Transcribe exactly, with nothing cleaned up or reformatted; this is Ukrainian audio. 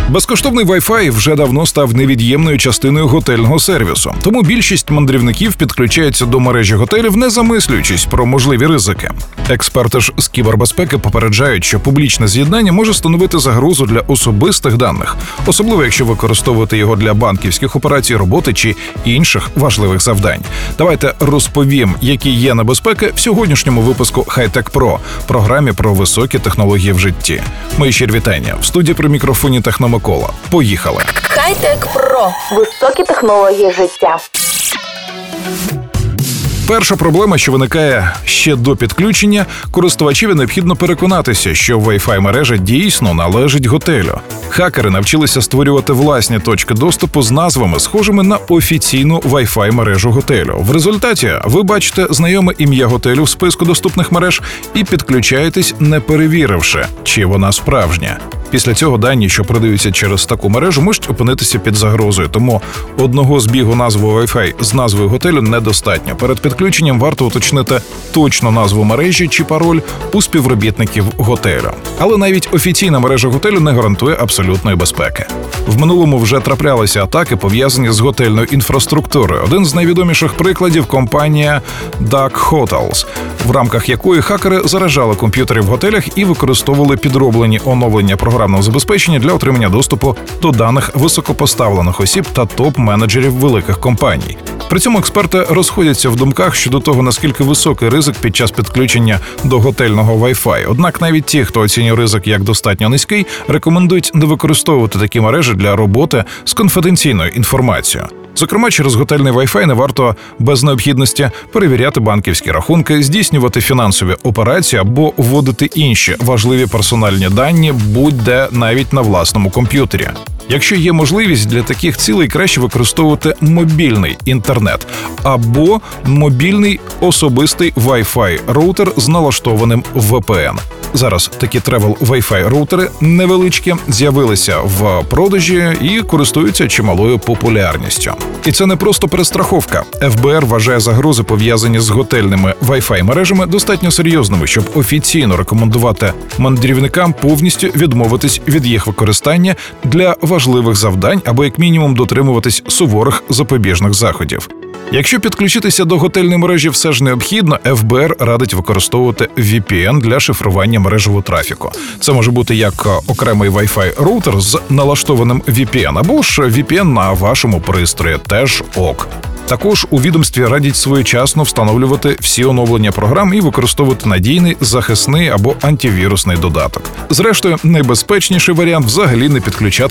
Безкоштовний Wi-Fi вже давно став невід'ємною частиною готельного сервісу, тому більшість мандрівників підключаються до мережі готелів, не замислюючись про можливі ризики. Експерти ж з кібербезпеки попереджають, що публічне з'єднання може становити загрозу для особистих даних, особливо якщо використовувати його для банківських операцій, роботи чи інших важливих завдань. Давайте розповім, які є небезпеки в сьогоднішньому випуску Хай-Тек Про, програмі про високі технології в житті. Мої щирі вітання. В студії при мікрофоні Техномикола. Поїхали! Хай-Тек Про. Високі технології життя. Перша проблема, що виникає ще до підключення, користувачеві необхідно переконатися, що Wi-Fi мережа дійсно належить готелю. Хакери навчилися створювати власні точки доступу з назвами, схожими на офіційну Wi-Fi мережу готелю. В результаті ви бачите знайоме ім'я готелю в списку доступних мереж і підключаєтесь, не перевіривши, чи вона справжня. Після цього дані, що продаються через таку мережу, можуть опинитися під загрозою, тому одного збігу назви Wi-Fi з назвою готелю недостатньо. Перед підключенням варто уточнити точну назву мережі чи пароль у співробітників готелю. Але навіть офіційна мережа готелю не гарантує абсолютної безпеки. В минулому вже траплялися атаки, пов'язані з готельною інфраструктурою. Один з найвідоміших прикладів – компанія Duck Hotels, в рамках якої хакери заражали комп'ютери в готелях і використовували підроблені оновлення програмного забезпечення для отримання доступу до даних високопоставлених осіб та топ-менеджерів великих компаній. При цьому експерти розходяться в думках щодо того, наскільки високий ризик під час підключення до готельного Wi-Fi. Однак навіть ті, хто оцінює ризик як достатньо низький, рекомендують не використовувати такі мережі для роботи з конфіденційною інформацією. Зокрема, через готельний Wi-Fi не варто без необхідності перевіряти банківські рахунки, здійснювати фінансові операції або вводити інші важливі персональні дані будь-де, навіть на власному комп'ютері. Якщо є можливість, для таких цілей краще використовувати мобільний інтернет або мобільний особистий Wi-Fi роутер з налаштованим ве пі ен. Зараз такі тревел Wi-Fi роутери невеличкі з'явилися в продажі і користуються чималою популярністю. І це не просто перестраховка. еф бе ер вважає загрози, пов'язані з готельними Wi-Fi мережами, достатньо серйозними, щоб офіційно рекомендувати мандрівникам повністю відмовитись від їх використання для важливих завдань або як мінімум дотримуватись суворих запобіжних заходів. Якщо підключитися до готельної мережі все ж необхідно, еф бе ер радить використовувати ві пі ен для шифрування мережевого трафіку. Це може бути як окремий Wi-Fi роутер з налаштованим ві пі ен, або ж ві пі ен на вашому пристрої, теж ок. Також у відомстві радять своєчасно встановлювати всі оновлення програм і використовувати надійний, захисний або антивірусний додаток. Зрештою, найбезпечніший варіант – взагалі не підключати